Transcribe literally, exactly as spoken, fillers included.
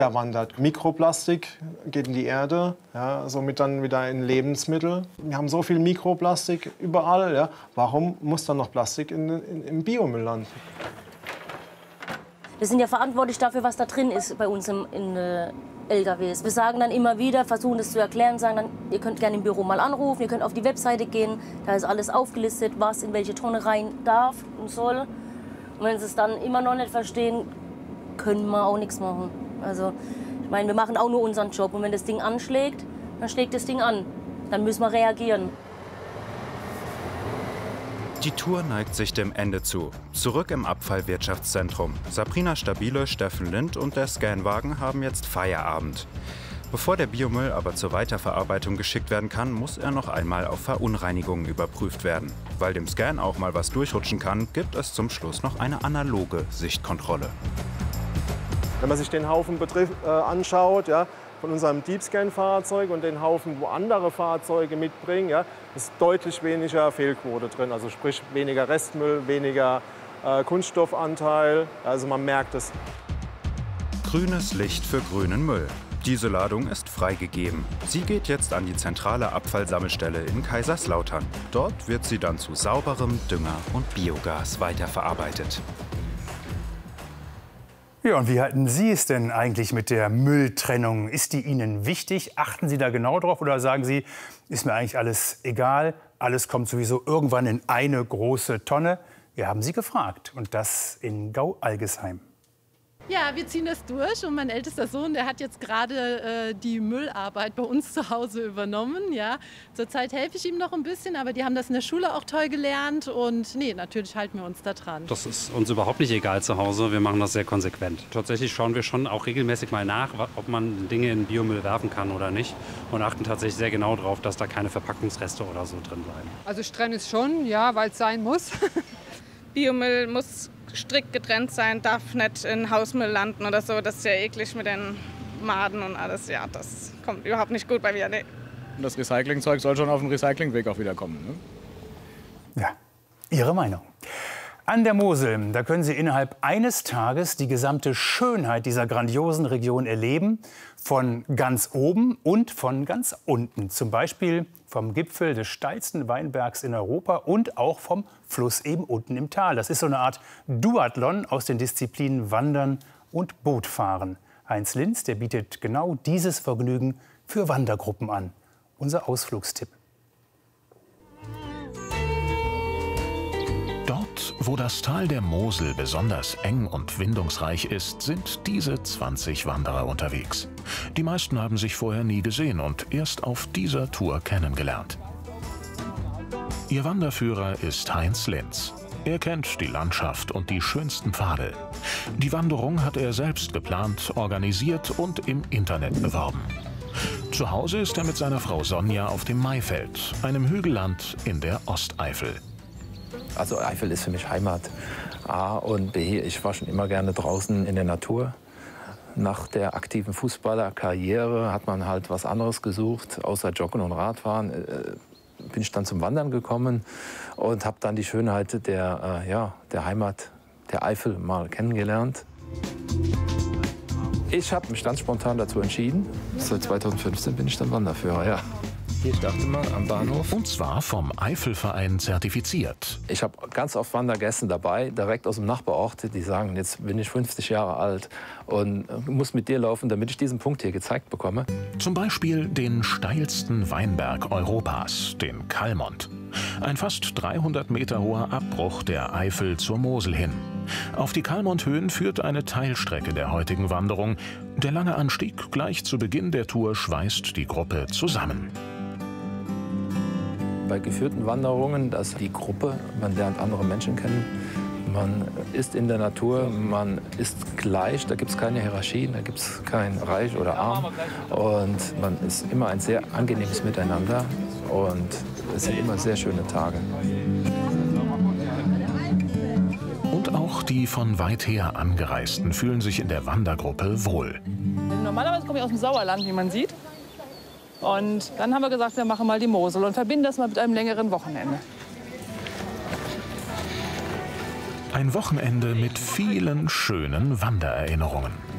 Da wandert Mikroplastik, geht in die Erde, ja, somit dann wieder in Lebensmittel. Wir haben so viel Mikroplastik überall. Ja. Warum muss dann noch Plastik in, in, im Biomüll landen? Wir sind ja verantwortlich dafür, was da drin ist bei uns im, in äh, L K Ws. Wir sagen dann immer wieder, versuchen das zu erklären, sagen dann, ihr könnt gerne im Büro mal anrufen, ihr könnt auf die Webseite gehen, da ist alles aufgelistet, was in welche Tonne rein darf und soll. Und wenn sie es dann immer noch nicht verstehen, können wir auch nichts machen. Also, ich meine, wir machen auch nur unseren Job. Und wenn das Ding anschlägt, dann schlägt das Ding an. Dann müssen wir reagieren. Die Tour neigt sich dem Ende zu. Zurück im Abfallwirtschaftszentrum. Sabrina Stabile, Steffen Lind und der Scanwagen haben jetzt Feierabend. Bevor der Biomüll aber zur Weiterverarbeitung geschickt werden kann, muss er noch einmal auf Verunreinigungen überprüft werden. Weil dem Scan auch mal was durchrutschen kann, gibt es zum Schluss noch eine analoge Sichtkontrolle. Wenn man sich den Haufen betrifft, äh, anschaut, ja, von unserem Deepscan-Fahrzeug und den Haufen, wo andere Fahrzeuge mitbringen, ja, ist deutlich weniger Fehlquote drin. Also sprich weniger Restmüll, weniger äh, Kunststoffanteil. Also man merkt es. Grünes Licht für grünen Müll. Diese Ladung ist freigegeben. Sie geht jetzt an die zentrale Abfallsammelstelle in Kaiserslautern. Dort wird sie dann zu sauberem Dünger und Biogas weiterverarbeitet. Ja, und wie halten Sie es denn eigentlich mit der Mülltrennung? Ist die Ihnen wichtig? Achten Sie da genau drauf oder sagen Sie, ist mir eigentlich alles egal, alles kommt sowieso irgendwann in eine große Tonne? Wir haben Sie gefragt und das in Gau-Algesheim. Ja, wir ziehen das durch und mein ältester Sohn, der hat jetzt gerade äh, die Müllarbeit bei uns zu Hause übernommen. Ja. Zurzeit helfe ich ihm noch ein bisschen, aber die haben das in der Schule auch toll gelernt und nee, natürlich halten wir uns da dran. Das ist uns überhaupt nicht egal zu Hause, wir machen das sehr konsequent. Tatsächlich schauen wir schon auch regelmäßig mal nach, ob man Dinge in Biomüll werfen kann oder nicht und achten tatsächlich sehr genau darauf, dass da keine Verpackungsreste oder so drin bleiben. Also streng ist schon, ja, weil es sein muss. Biomüll muss strikt getrennt sein, darf nicht in Hausmüll landen oder so. Das ist ja eklig mit den Maden und alles. Ja, das kommt überhaupt nicht gut bei mir. Nee. Das Recyclingzeug soll schon auf dem Recyclingweg auch wieder kommen. Ne? Ja, Ihre Meinung. An der Mosel, da können Sie innerhalb eines Tages die gesamte Schönheit dieser grandiosen Region erleben. Von ganz oben und von ganz unten. Zum Beispiel vom Gipfel des steilsten Weinbergs in Europa und auch vom Fluss eben unten im Tal. Das ist so eine Art Duathlon aus den Disziplinen Wandern und Bootfahren. Heinz Linz, der bietet genau dieses Vergnügen für Wandergruppen an. Unser Ausflugstipp. Dort, wo das Tal der Mosel besonders eng und windungsreich ist, sind diese zwanzig Wanderer unterwegs. Die meisten haben sich vorher nie gesehen und erst auf dieser Tour kennengelernt. Ihr Wanderführer ist Heinz Linz. Er kennt die Landschaft und die schönsten Pfade. Die Wanderung hat er selbst geplant, organisiert und im Internet beworben. Zu Hause ist er mit seiner Frau Sonja auf dem Maifeld, einem Hügelland in der Osteifel. Also Eifel ist für mich Heimat. A und B, ich war schon immer gerne draußen in der Natur. Nach der aktiven Fußballerkarriere hat man halt was anderes gesucht, außer Joggen und Radfahren. Äh, bin ich dann zum Wandern gekommen und habe dann die Schönheit der, äh, ja, der Heimat, der Eifel, mal kennengelernt. Ich habe mich ganz spontan dazu entschieden. Seit zweitausendfünfzehn bin ich dann Wanderführer, ja. Hier starten wir am Bahnhof. Und zwar vom Eifelverein zertifiziert. Ich habe ganz oft Wandergäste dabei, direkt aus dem Nachbarort, die sagen, jetzt bin ich fünfzig Jahre alt und muss mit dir laufen, damit ich diesen Punkt hier gezeigt bekomme. Zum Beispiel den steilsten Weinberg Europas, den Kalmont. Ein fast dreihundert Meter hoher Abbruch der Eifel zur Mosel hin. Auf die Kalmonthöhen führt eine Teilstrecke der heutigen Wanderung. Der lange Anstieg gleich zu Beginn der Tour schweißt die Gruppe zusammen. Bei geführten Wanderungen, dass die Gruppe, man lernt andere Menschen kennen, man ist in der Natur, man ist gleich, da gibt es keine Hierarchien, da gibt es kein Reich oder Arm und man ist immer ein sehr angenehmes Miteinander und es sind immer sehr schöne Tage. Und auch die von weit her Angereisten fühlen sich in der Wandergruppe wohl. Normalerweise komme ich aus dem Sauerland, wie man sieht. Und dann haben wir gesagt, wir machen mal die Mosel und verbinden das mal mit einem längeren Wochenende. Ein Wochenende mit vielen schönen Wandererinnerungen.